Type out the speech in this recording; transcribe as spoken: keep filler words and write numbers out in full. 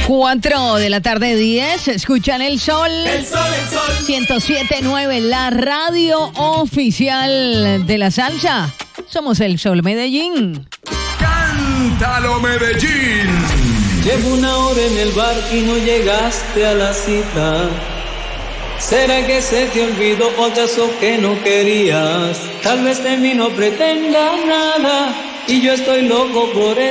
cuatro de la tarde, diez. Escuchan el sol. El sol, el sol. ciento siete punto nueve, la radio oficial de la salsa. Somos el Sol Medellín. ¡Cántalo, Medellín! Llevo una hora en el bar y no llegaste a la cita. ¿Será que se te olvidó o acaso que no querías? Tal vez de mí no pretendas nada y yo estoy loco por eso.